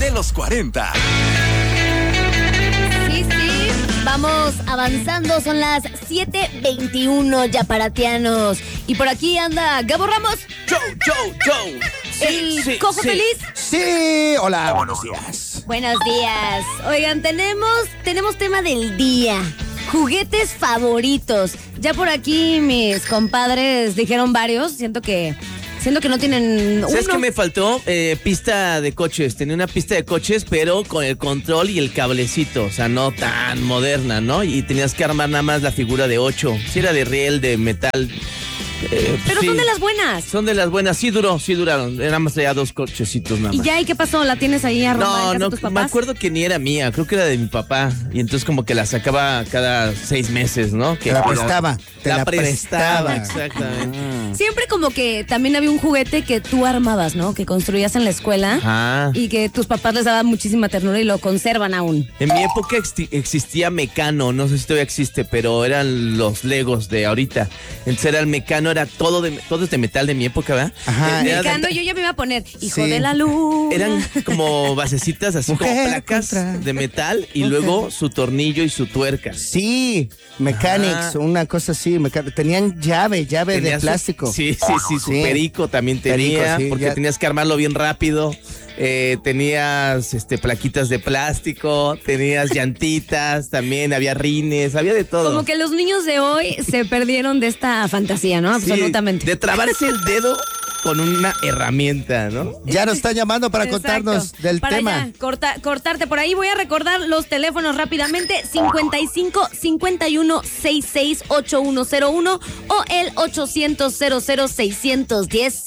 de los 40. Sí, vamos avanzando, son las 7:21 yaparatianos. Y por aquí anda Gabo Ramos. ¿El Cojo Feliz? Sí, hola, buenos días. Buenos días. Oigan, tenemos tema del día. Juguetes favoritos. Ya por aquí mis compadres dijeron varios. Siento que no tienen uno. ¿Sabes qué me faltó? Pista de coches. Tenía una pista de coches, pero con el control y el cablecito. O sea, no tan moderna, ¿no? Y tenías que armar nada más la figura de 8. Si era de riel, de metal. Pero sí, son de las buenas. Son de las buenas. Sí duraron. Nada más traía 2 cochecitos nada más. ¿Y ya? ¿Y qué pasó? ¿La tienes ahí arrumada en casa de tus papás? Me acuerdo que ni era mía. Creo que era de mi papá. Y entonces como que la sacaba cada 6 meses, ¿no? Te la prestaba. Exactamente. Siempre como que también había un juguete que tú armabas, ¿no? Que construías en la escuela. Ajá. Y que tus papás les daban muchísima ternura y lo conservan aún. En mi época existía Mecano. No sé si todavía existe, pero eran los Legos de ahorita. Entonces era el Mecano, era todo de metal de mi época, ¿verdad? Ajá. Mecano, yo ya me iba a poner hijo de la luz. Eran como basecitas así, como placas de metal y luego su tornillo y su tuerca. Sí, Mechanics, una cosa así. Tenían llave de plástico. Sí, su perico también tenía, porque tenías que armarlo bien rápido. Tenías plaquitas de plástico, tenías llantitas, también había rines, había de todo. Como que los niños de hoy se perdieron de esta fantasía, ¿no? Absolutamente. De trabarse el dedo con una herramienta, ¿no? Ya nos están llamando para contarnos del tema. Cortarte por ahí. Voy a recordar los teléfonos rápidamente: 55 51 66 8101 o el 800 00 610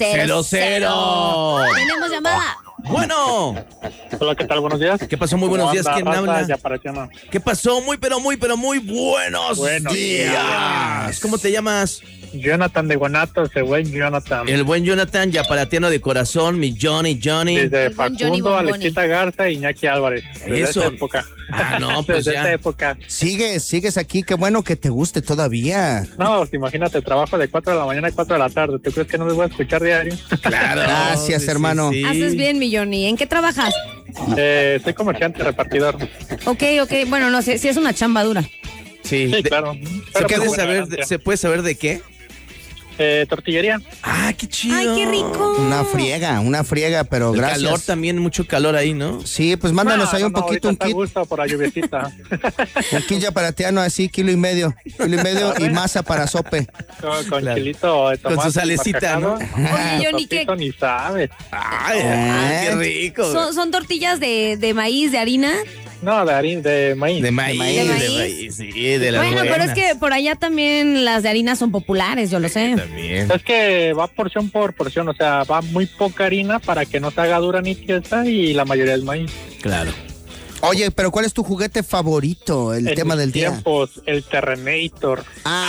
00. Tenemos llamada. Bueno. Hola, ¿qué tal? Buenos días. ¿Qué pasó? Muy buenos días. ¿Quién habla? ¿Qué pasó? Muy buenos días. ¿Cómo te llamas? Jonathan de Guanatos, el buen Jonathan. El buen Jonathan, yaparatiano de corazón, mi Johnny. Desde Facundo, Alexita Garza y Iñaki Álvarez. Desde esa época. No, pues desde ya. esa época. Sigues aquí, qué bueno que te guste todavía. No, imagínate, trabajo de 4 de la mañana a 4 de la tarde. ¿Tú crees que no me voy a escuchar diario? Claro. Gracias, hermano. Sí. Haces bien, mi Johnny. ¿En qué trabajas? Soy comerciante, repartidor. Ok, bueno, no sé, si es una chamba dura. Sí, claro. ¿Se puede saber de qué? Tortillería. Ah, qué chido. Ay, qué rico. Una friega, pero el gracias. Calor también, mucho calor ahí, ¿no? Sí, pues mándanos ahí un poquito, un kit. Gusto por la lluviecita. Un kit yaparatiano así, kilo y medio y masa para sope. Con chilito de tomate. Con su salecita, ¿no? Oye, Johnny, ¿qué? Ni sabes. Ay, qué rico. ¿Son tortillas de maíz, de harina? No, de maíz. De maíz, sí, de las Bueno, buenas. pero es que por allá también las de harina son populares, yo lo sé. También. Es que va porción por porción, o sea, va muy poca harina para que no se haga dura ni tiesa y la mayoría es maíz. Claro. Oye, pero ¿cuál es tu juguete favorito? El tema del día. El Terrenator.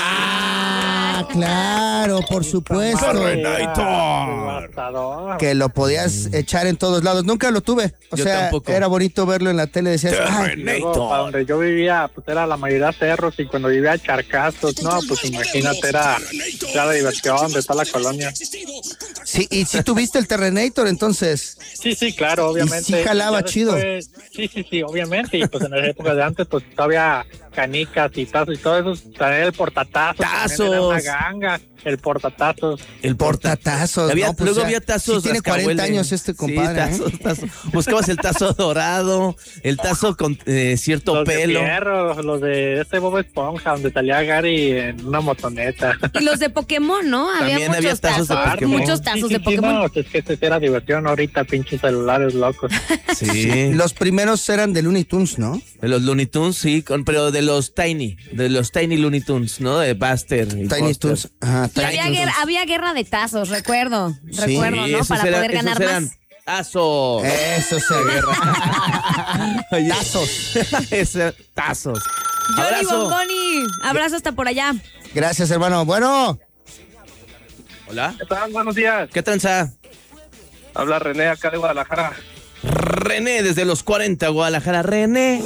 Claro, por supuesto. Que lo podías echar en todos lados. Nunca lo tuve. O sea, tampoco. Era bonito verlo en la tele. Decías, luego, para donde yo vivía, pues era la mayoría cerros, y cuando vivía charcazos, no, pues imagínate, era la diversión de toda la colonia. Sí, ¿y si tuviste el Terrenator entonces? Sí, claro, obviamente. ¿Y sí jalaba chido? Sí, obviamente. Y pues en la época de antes, pues todavía canicas y tazos y todo eso, traer el portatazo. Era una ganga, el portatazos. Luego había tazos. Sí tiene 40 años este compadre. Sí, tazos. Buscabas el tazo dorado, el tazo con cierto los pelo. De fierro, los de Bob Esponja, donde salía Gary en una motoneta. Y los de Pokémon, ¿no? También había tazos de Pokémon. Muchos tazos de Pokémon. No, es que era diversión ahorita, pinches celulares locos. Sí. Los primeros eran de Looney Tunes, ¿no? De los Looney Tunes, sí, pero de los Tiny Looney Tunes, ¿no? De Buster. Tiny Tunes. Ajá, había guerra de tazos, recuerdo, sí, ¿no? Para poder ganar más. Tazos. Eso se guerra. Tazos. Johnny Bomboni, abrazo hasta por allá. Gracias, hermano. Bueno. Hola. ¿Qué tal? Buenos días. ¿Qué tranza? Habla René, acá de Guadalajara. René, desde los 40, Guadalajara. René.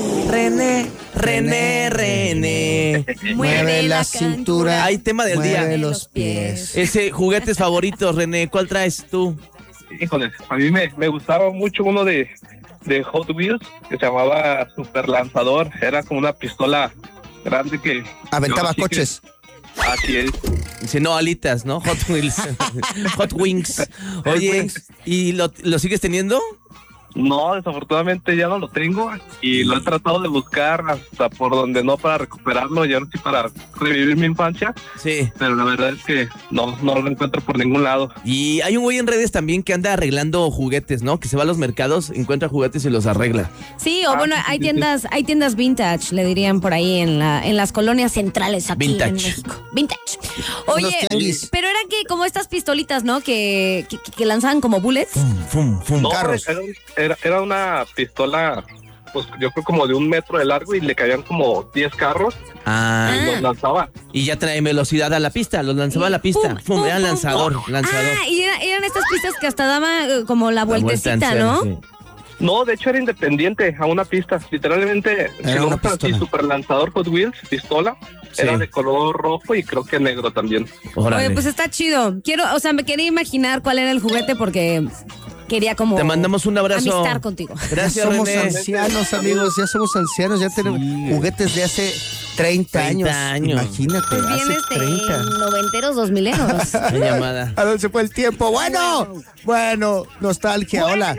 Mueve la cintura. Hay tema del día. Mueve los pies. Ese juguetes favoritos, René. ¿Cuál traes tú? Híjole, a mí me gustaba mucho uno de de Hot Wheels que se llamaba Super Lanzador. Era como una pistola grande que aventaba coches. Así es. Dice, no, alitas, ¿no? Hot Wheels. Hot Wings. Oye, ¿y lo sigues teniendo? No, desafortunadamente ya no lo tengo y lo he tratado de buscar hasta por donde no para recuperarlo y ahora sí para revivir mi infancia. Sí. Pero la verdad es que no lo encuentro por ningún lado. Y hay un güey en redes también que anda arreglando juguetes, ¿no? Que se va a los mercados, encuentra juguetes y los arregla. Sí, o bueno, hay tiendas vintage, le dirían por ahí en las colonias centrales aquí en México. Vintage. Oye, pero eran que como estas pistolitas, ¿no? Que lanzaban como bullets. No, Carros. Era una pistola, pues yo creo como de 1 metro de largo y le caían como 10 carros. Y los lanzaba. Y ya trae velocidad a la pista, los lanzaba a la pista. Era lanzador. Y eran estas pistas que hasta daban como la vueltecita, ¿no? Sí. No, de hecho era independiente a una pista. Literalmente, era una pistola. Super Lanzador Hot Wheels, pistola. Sí. Era de color rojo y creo que negro también. Órale. Oye, pues está chido. Me quería imaginar cuál era el juguete porque quería como... Te mandamos un abrazo. Amistar contigo. Gracias, somos ancianos, amigos. Ya somos ancianos. Ya tenemos juguetes de hace 30 años. Imagínate, pues hace 30. Noventeros, 2000eros. La llamada. ¿A dónde se fue el tiempo? Bueno, nostalgia, hola.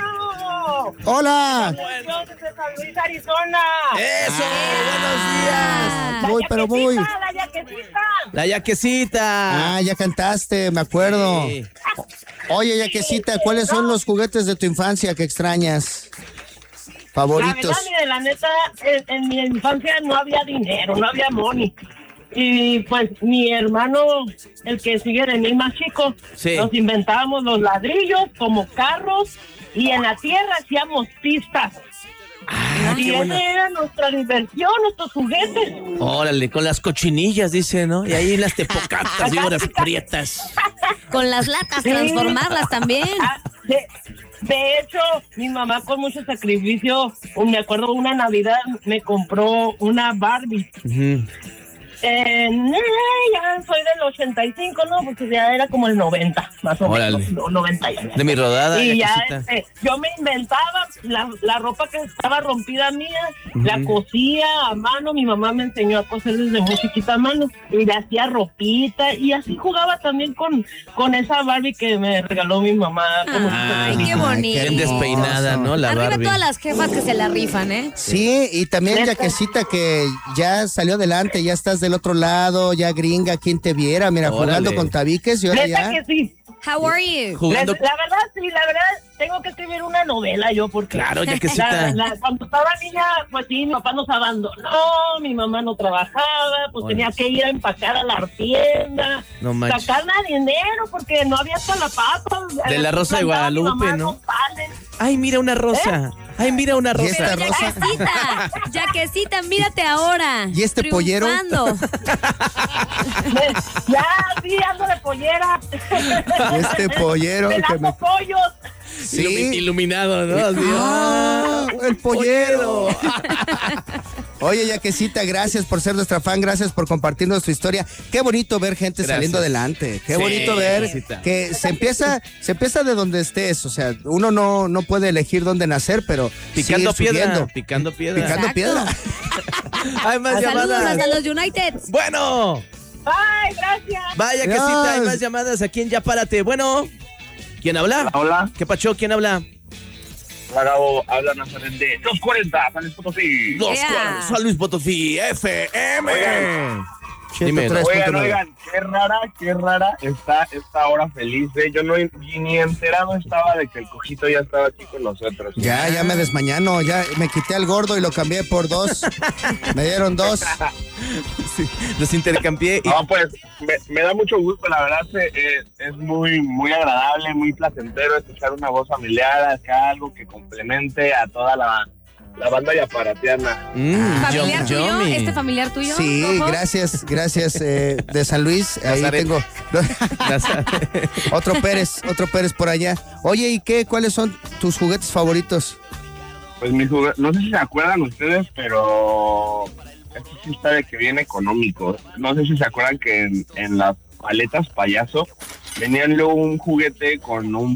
Hola. Buenos desde San Luis, Arizona. Eso, buenos días. La yaquecita. Ya cantaste, me acuerdo. Sí. Oye, yaquecita, ¿cuáles son los juguetes de tu infancia que extrañas? Favoritos. La neta, en mi infancia no había dinero, no había money. Y pues mi hermano, el que sigue de mí más chico, nos inventábamos los ladrillos como carros y en la tierra hacíamos pistas. Y esa era nuestra diversión, nuestros juguetes. Órale, con las cochinillas, dice, ¿no? Y ahí las tepocatas, víboras prietas. Con las latas, transformarlas también. De hecho, mi mamá con mucho sacrificio, me acuerdo una Navidad, me compró una Barbie. Ya soy del 85, ¿no? Porque ya era como el 90, más o menos. 90 ya. De mi rodada. Y ya yo me inventaba la ropa que estaba rompida mía, la cosía a mano. Mi mamá me enseñó a coser desde muy chiquita a mano. Y le hacía ropita. Y así jugaba también con esa Barbie que me regaló mi mamá. Ay, qué bonito. Bien despeinada, ¿no? La Arriba Barbie. Todas las jefas que se la rifan, ¿eh? Sí, y también yaquecita que ya salió adelante, ya estás del otro lado, ya gringa, quien te viera, mira, jugando con tabiques y ahora ya. Que sí. How are you? Jugando... La verdad, tengo que escribir una novela yo porque... Claro, yaquecita. Cuando estaba niña, pues sí, mi papá nos abandonó, mi mamá no trabajaba, pues tenía que ir a empacar a la tienda, sacarle dinero porque no había papas. De la Rosa de Guadalupe, ¿no? Ay, mira una rosa. Ay, mira una rosa. ¿Y esta rosa? Yaquecita, mírate ahora. ¿Y este pollero? Ya, sí, ando de pollera. Este pollero que me... pollos. Sí. Iluminado, ¿no? El pollero. Oye, yaquecita, gracias por ser nuestra fan, gracias por compartirnos tu historia. Qué bonito ver gente saliendo adelante. Qué bonito ver que se empieza de donde estés. O sea, uno no puede elegir dónde nacer, pero picando piedra. Hay más llamadas. Saludos a los United. Bueno. Ay, gracias. Vaya que sí, hay más llamadas aquí en Ya Párate. Bueno, ¿quién habla? Hola. ¿Qué pacho? ¿Quién habla? Hola, Gabo, habla Nazaret de 240, San Luis Potosí. 240, San Luis Potosí, FM. Oigan, qué rara está esta hora feliz, Yo ni enterado estaba de que el cojito ya estaba aquí con nosotros. Ya me desmañano, ya me quité al gordo y lo cambié por 2. Me dieron 2. Sí, los intercambié. No, pues, me da mucho gusto, la verdad, es muy, muy agradable, muy placentero escuchar una voz familiar, acá algo que complemente a toda la banda yaparateana. ¿Familiar tuyo? ¿Este familiar tuyo? Sí, gracias, de San Luis, ahí tengo otro Pérez por allá. Oye, ¿y cuáles son tus juguetes favoritos? Pues mis juguetes, no sé si se acuerdan ustedes, pero este sí está de que viene económico. No sé si se acuerdan que en las paletas payaso venían luego un juguete con un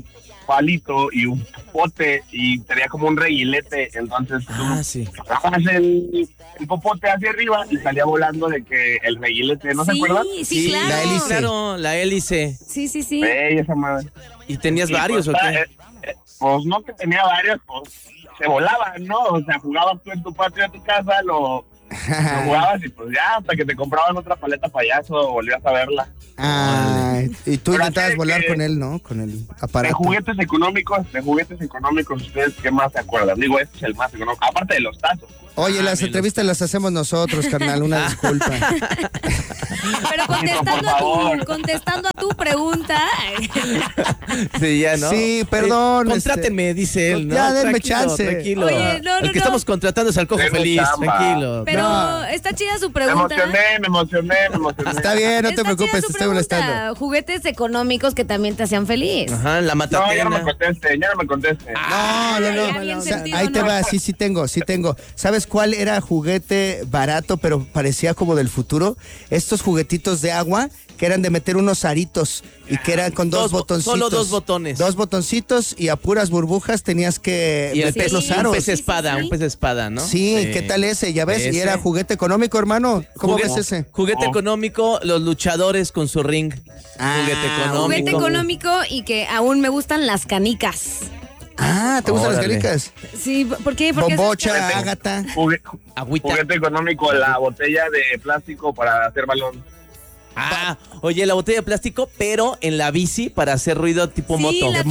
palito y un popote y tenía como un reguilete, entonces tú agarrabas el popote hacia arriba y salía volando de que el reguilete, ¿no se acuerdan? Sí, claro. La hélice. Claro, la hélice. Sí. Esa madre. ¿Y tenías varios o qué? Pues no que tenía varios, pues se volaban, ¿no? O sea, jugabas tú en tu patio de tu casa, lo jugabas y pues ya, hasta que te compraban otra paleta payaso, volvías a verla. Y tú intentabas volar con él, ¿no? Con el aparato. De juguetes económicos, ¿ustedes qué más se acuerdan? Digo, este es el más económico, aparte de los tazos. Oye, las entrevistas las hacemos nosotros, carnal, una disculpa. Pero contestando a tu pregunta. Sí, ya, ¿no? Sí, perdón. Contrátenme, dice él, ¿no? Ya, denme chance. Tranquilo. Oye, El que estamos contratando es al Cojo Feliz, tranquilo. Pero está chida su pregunta. Me emocioné. Está bien, no te preocupes, te estoy molestando. Juguetes económicos que también te hacían feliz. Ajá, la matatena. No, ya no me conteste. No. Ahí te va, sí tengo. ¿Sabes cuál era juguete barato, pero parecía como del futuro? Estos juguetitos de agua que eran de meter unos aritos y que eran con dos botoncitos. Solo 2 botones. 2 botoncitos y a puras burbujas tenías que meter los aros. Un pez espada, ¿no? Sí, ¿qué tal ese? Ya ves, y era juguete económico, hermano. ¿Cómo ves ese? Juguete económico, los luchadores con su ring. Juguete económico y que aún me gustan las canicas. ¿Te gustan las canicas? Sí, ¿por qué? Bombocha, ágata. Agüita. Juguete económico, la botella de plástico para hacer balón. Oye, la botella de plástico, pero en la bici para hacer ruido tipo moto. La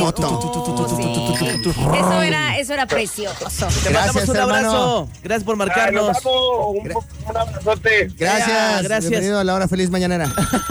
Eso era precioso. Te mandamos un abrazo. Gracias por marcarnos. Un abrazote. Gracias. Bienvenido a la hora feliz mañanera.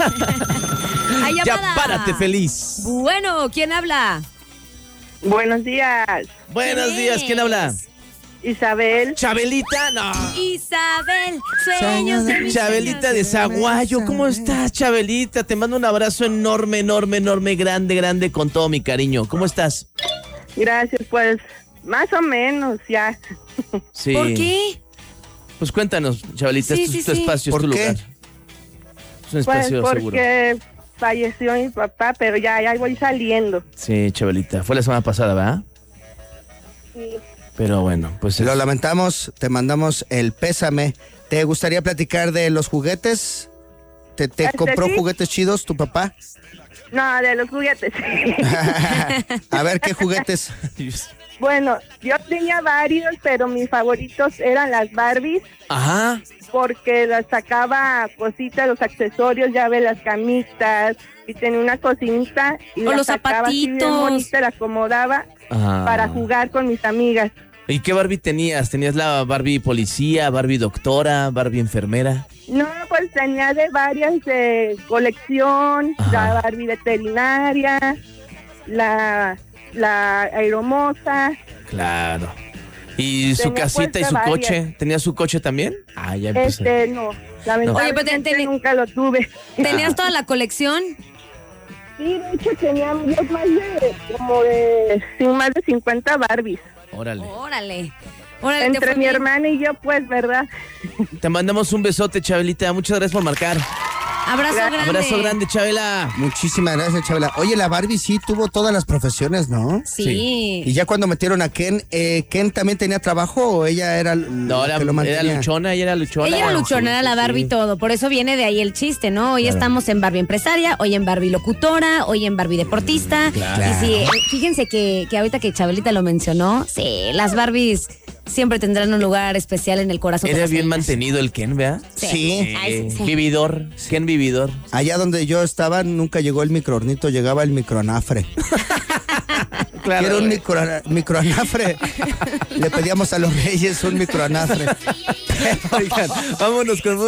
Ya párate feliz. Bueno, ¿quién habla? Buenos días. Buenos días, ¿quién habla? Isabel. Chabelita, no. Isabel, sueños de mis Chabelita de Zaguayo, ¿cómo estás, Chabelita? Te mando un abrazo enorme, grande, con todo mi cariño. ¿Cómo estás? Gracias, pues, más o menos, ya. Sí. ¿Por qué? Pues cuéntanos, Chabelita, es tu espacio, es tu lugar. Es un espacio pues seguro. Porque falleció mi papá, pero ya voy saliendo. Sí, Chabelita, fue la semana pasada, ¿verdad? Sí. Pero bueno, pues... Lo lamentamos, te mandamos el pésame. ¿Te gustaría platicar de los juguetes? ¿Te compró juguetes chidos tu papá? No, de los juguetes. A ver, ¿qué juguetes? Bueno, yo tenía varios, pero mis favoritos eran las Barbies. Ajá. Porque las sacaba cositas, los accesorios, ya ves, las camitas, y tenía una cocinita y o la los sacaba zapatitos. así bien bonita, la acomodaba para jugar con mis amigas. ¿Y qué Barbie tenías? ¿Tenías la Barbie policía, Barbie doctora, Barbie enfermera? No, pues tenía de varias de colección, la Barbie veterinaria, la aeromoza. Claro. ¿Y su casita y su coche? ¿Tenía su coche también? Ya empecé. No, lamentablemente nunca lo tuve. ¿Tenías toda la colección? Sí, de hecho tenía más de 50 Barbies. Órale. Entre mi hermana y yo, pues, ¿verdad? Te mandamos un besote, Chabelita. Muchas gracias por marcar. Abrazo grande, Chabela. Muchísimas gracias, Chabela. Oye, la Barbie sí tuvo todas las profesiones, ¿no? Sí. Y ya cuando metieron a Ken, ¿Ken también tenía trabajo o ella era que lo mantenía? Ella era luchona. Ella era luchona, era la Barbie todo. Por eso viene de ahí el chiste, ¿no? Hoy estamos en Barbie empresaria, hoy en Barbie locutora, hoy en Barbie deportista. Claro. Y sí, fíjense que ahorita que Chabelita lo mencionó, sí, las Barbies siempre tendrán un lugar especial en el corazón. Era bien mantenido el Ken, ¿verdad? Sí. Vividor. Ken vividor. Allá donde yo estaba nunca llegó el microornito, llegaba el microanafre. Claro. Era un microanafre. Le pedíamos a los reyes un microanafre. Oigan, vámonos con